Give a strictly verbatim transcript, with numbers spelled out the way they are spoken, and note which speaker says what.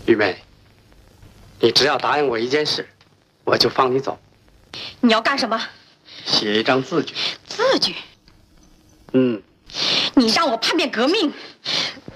Speaker 1: 玉梅，你只要答应我一件事，我就放你走。
Speaker 2: 你要干什么？
Speaker 1: 写一张字据。
Speaker 2: 字据？
Speaker 1: 嗯。
Speaker 2: 你让我叛变革命？